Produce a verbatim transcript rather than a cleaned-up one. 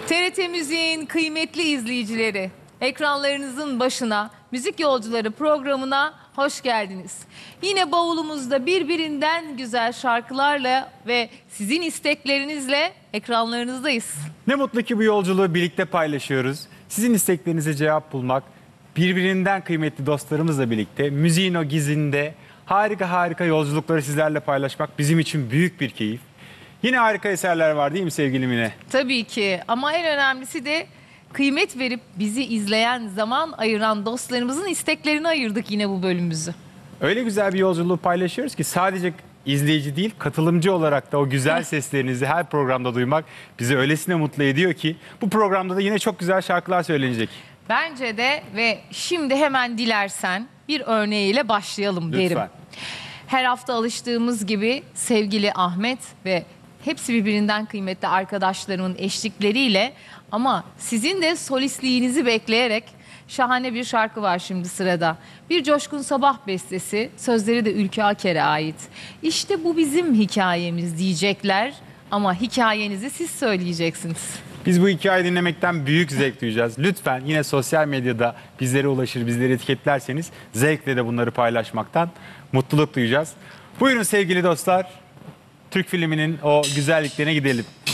T R T Müziğin kıymetli izleyicileri, ekranlarınızın başına, Müzik Yolcuları programına hoş geldiniz. Yine bavulumuzda birbirinden güzel şarkılarla ve sizin isteklerinizle ekranlarınızdayız. Ne mutlu ki bu yolculuğu birlikte paylaşıyoruz. Sizin isteklerinize cevap bulmak, birbirinden kıymetli dostlarımızla birlikte müziğin o gizinde harika harika yolculukları sizlerle paylaşmak bizim için büyük bir keyif. Yine harika eserler var değil mi sevgili Mine? Tabii ki, ama en önemlisi de kıymet verip bizi izleyen, zaman ayıran dostlarımızın isteklerini ayırdık yine bu bölümümüzü. Öyle güzel bir yolculuğu paylaşıyoruz ki sadece izleyici değil, katılımcı olarak da o güzel seslerinizi her programda duymak bizi öylesine mutlu ediyor ki bu programda da yine çok güzel şarkılar söylenecek. Bence de, ve şimdi hemen dilersen bir örneğiyle başlayalım derim. Lütfen. Her hafta alıştığımız gibi sevgili Ahmet ve hepsi birbirinden kıymetli arkadaşlarımın eşlikleriyle, ama sizin de solistliğinizi bekleyerek şahane bir şarkı var şimdi sırada. Bir Coşkun Sabah bestesi, sözleri de Ülke Aker'e ait. İşte bu bizim hikayemiz diyecekler ama hikayenizi siz söyleyeceksiniz. Biz bu hikayeyi dinlemekten büyük zevk duyacağız. Lütfen yine sosyal medyada bizlere ulaşır, bizleri etiketlerseniz zevkle de bunları paylaşmaktan mutluluk duyacağız. Buyurun sevgili dostlar, Türk filminin o güzelliklerine gidelim.